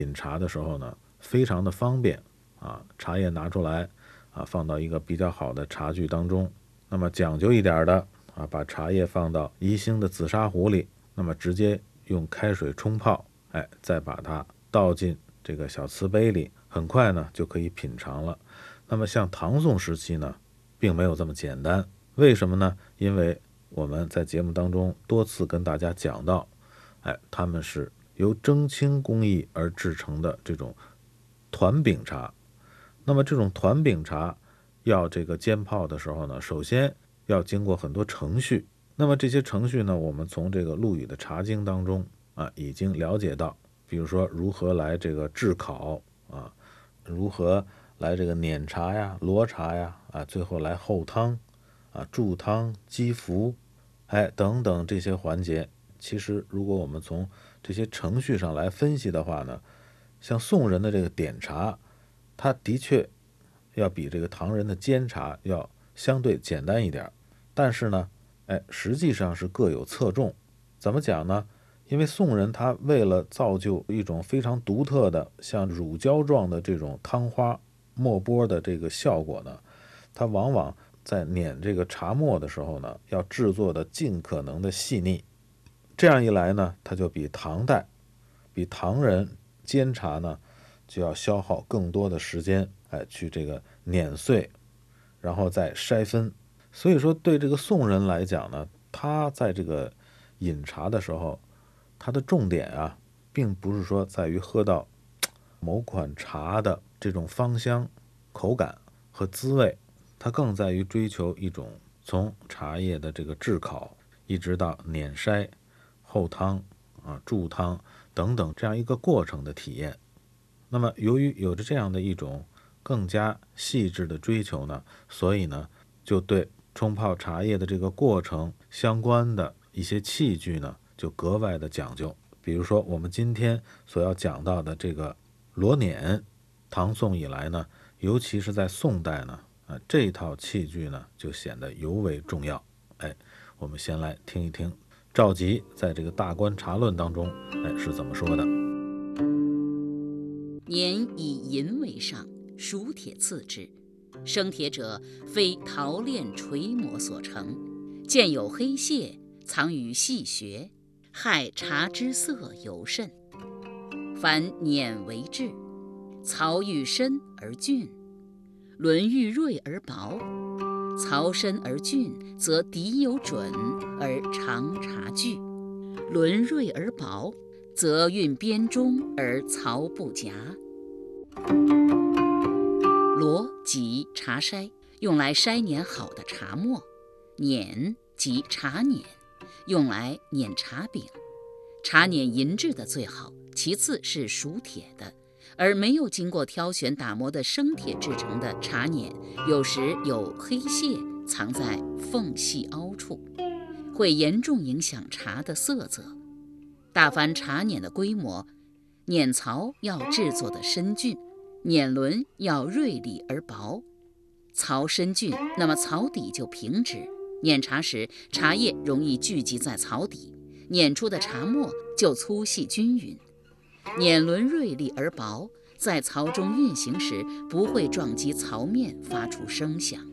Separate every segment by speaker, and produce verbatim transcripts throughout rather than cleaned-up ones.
Speaker 1: 饮茶的时候呢，非常的方便啊，茶叶拿出来啊，放到一个比较好的茶具当中。那么讲究一点的啊，把茶叶放到宜兴的紫砂壶里，那么直接用开水冲泡，哎，再把它倒进这个小瓷杯里，很快呢就可以品尝了。那么像唐宋时期呢，并没有这么简单。为什么呢？因为我们在节目当中多次跟大家讲到，哎，他们是由蒸青工艺而制成的这种团饼茶。那么这种团饼茶要这个煎泡的时候呢，首先要经过很多程序。那么这些程序呢，我们从这个陆羽的茶经当中啊已经了解到，比如说如何来这个炙烤啊，如何来这个碾茶呀、罗茶呀啊，最后来后汤啊、注汤、积服，哎等等这些环节。其实如果我们从这些程序上来分析的话呢，像宋人的这个点茶，它的确要比这个唐人的煎茶要相对简单一点，但是呢，哎，实际上是各有侧重。怎么讲呢？因为宋人他为了造就一种非常独特的像乳胶状的这种汤花沫波的这个效果呢，他往往在碾这个茶末的时候呢，要制作的尽可能的细腻。这样一来呢，它就比唐代、比唐人煎茶呢，就要消耗更多的时间，哎，去这个碾碎，然后再筛分。所以说，对这个宋人来讲呢，他在这个饮茶的时候，他的重点啊，并不是说在于喝到某款茶的这种芳香、口感和滋味，它更在于追求一种从茶叶的这个炙烤，一直到碾筛、后汤啊、注汤等等这样一个过程的体验。那么由于有着这样的一种更加细致的追求呢，所以呢，就对冲泡茶叶的这个过程相关的一些器具呢，就格外的讲究。比如说我们今天所要讲到的这个罗碾，唐宋以来呢，尤其是在宋代呢，啊，这套器具呢就显得尤为重要。哎，我们先来听一听赵佶在这个《大观茶论》当中，哎是怎么说的。
Speaker 2: 碾以银为上，熟铁次之。生铁者，非陶炼锤磨所成，见有黑屑，藏于细穴，害茶之色尤甚。凡碾为质，槽愈深而峻，轮愈锐而薄。槽深而峻，则底有准而长茶具；轮锐而薄，则运边中而槽不夹。罗即茶筛，用来筛碾好的茶末；碾即茶碾，用来碾茶饼。茶碾银质的最好，其次是熟铁的，而没有经过挑选打磨的生铁制成的茶碾，有时有黑屑藏在缝隙凹处，会严重影响茶的色泽。大凡茶碾的规模，碾槽要制作的深峻，碾轮要锐利而薄。槽深峻，那么槽底就平直，碾茶时茶叶容易聚集在槽底，碾出的茶末就粗细均匀。碾轮锐利而薄，在槽中运行时不会撞击槽面发出声响。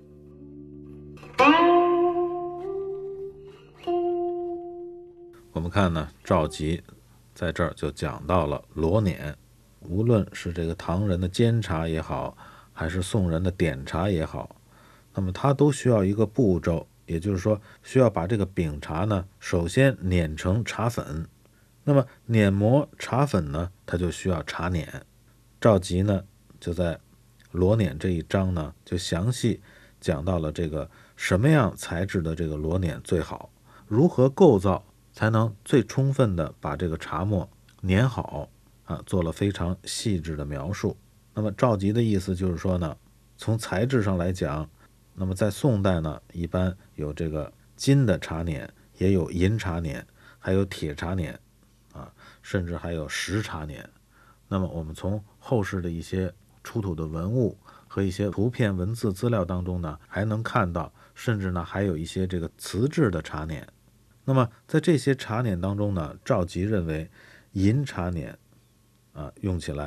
Speaker 1: 我们看呢，赵佶在这儿就讲到了罗碾。无论是这个唐人的煎茶也好，还是宋人的点茶也好，那么它都需要一个步骤，也就是说需要把这个饼茶呢，首先碾成茶粉。那么碾磨茶粉呢，它就需要茶碾。赵佶呢就在罗碾这一章呢，就详细讲到了这个什么样材质的这个罗碾最好，如何构造才能最充分的把这个茶末碾好啊，做了非常细致的描述。那么赵佶的意思就是说呢，从材质上来讲，那么在宋代呢，一般有这个金的茶碾，也有银茶碾，还有铁茶碾啊，甚至还有石茶碾。那么我们从后世的一些出土的文物和一些图片文字资料当中呢，还能看到，甚至呢还有一些这个瓷质的茶碾。那么在这些茶碾当中呢，赵佶认为银茶碾啊用起来